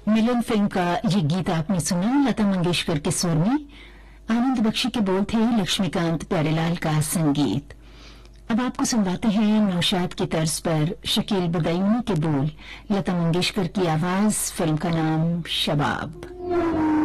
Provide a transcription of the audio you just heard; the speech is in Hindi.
मिलन फिल्म का ये गीत आपने सुना लता मंगेशकर के स्वर में। आनंद बख्शी के बोल थे, लक्ष्मीकांत प्यारेलाल का संगीत। अब आपको सुनवाते हैं नौशाद की तर्ज पर शकील बदायूनी के बोल, लता मंगेशकर की आवाज, फिल्म का नाम शबाब।